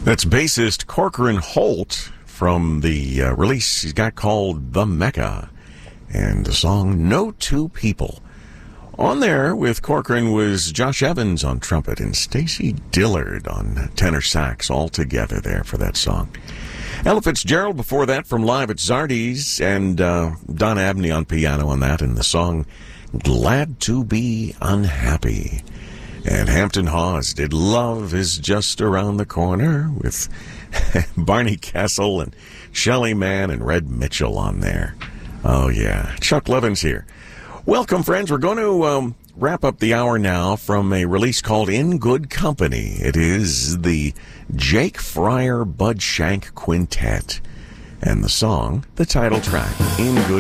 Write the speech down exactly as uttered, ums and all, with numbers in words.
That's bassist Corcoran Holt from the uh, release he's got called The Mecca, and the song No Two People. On there with Corcoran was Josh Evans on trumpet and Stacy Dillard on tenor sax, all together there for that song. Ella Fitzgerald before that from Live at Zardy's, and uh, Don Abney on piano on that, and the song Glad to Be Unhappy. And Hampton Hawes did Love Is Just Around the Corner with Barney Kessel and Shelley Mann and Red Mitchell on there. Oh, yeah. Chuck Levins here. Welcome, friends. We're going to um, wrap up the hour now from a release called In Good Company. It is the Jake Fryer Bud Shank Quintet. And the song, the title track, In Good